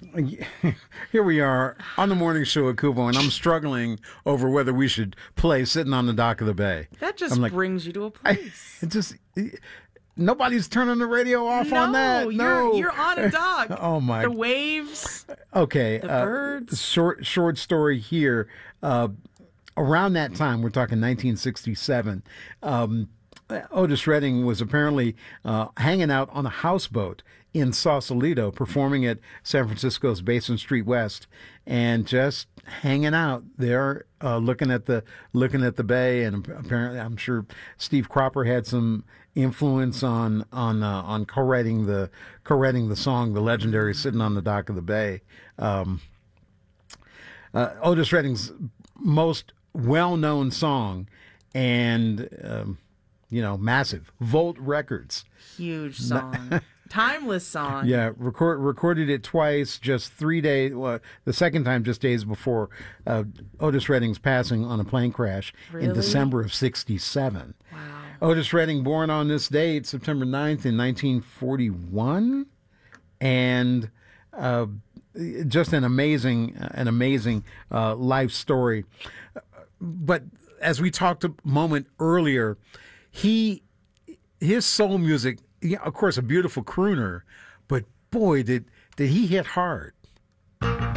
Here we are on the morning show at Kubo, and I'm struggling over whether we should play "Sitting on the Dock of the Bay." That just brings you to a place. Nobody's turning the radio off on that. No, you're on a dock. Oh my! The waves. Okay. The birds. Short story here. Around that time, we're talking 1967. Otis Redding was apparently hanging out on a houseboat in Sausalito, performing at San Francisco's Basin Street West, and just hanging out there, looking at the bay. And apparently, I'm sure Steve Cropper had some influence on co-writing the song, the legendary "Sitting on the Dock of the Bay." Otis Redding's most well-known song, and massive. Volt Records. Huge song. Timeless song. Yeah, recorded it twice, just 3 days. Well, the second time just days before Otis Redding's passing on a plane crash in December of '67. Wow. Otis Redding, born on this date, September 9th in 1941, and just an amazing life story. But as we talked a moment earlier, his soul music, of course, a beautiful crooner, but boy, did he hit hard.